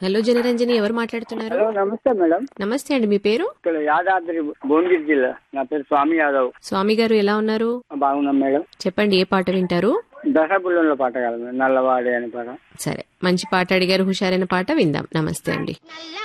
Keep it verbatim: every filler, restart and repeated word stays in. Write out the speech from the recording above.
Hello Janaranjani, ఎవరు మాట్లాడుతున్నారు? Hello నమస్తే మేడం. నమస్తే అండి, మీ పేరు? ఇక్కడ యాదాద్రి భువనగిరి జిల్లా. నా పేరు స్వామి యాదవ్. స్వామి గారు ఎలా ఉన్నారు? బాగున్నాం మేడం. చెప్పండి, ఏ పాట వింటారు? దశబుల్లంలో పాట కాదు, నల్లవాడే అనే పాట. సరే, మంచి పాట అడిగారు, హుషారైన పాట విందాం. నమస్తే అండి.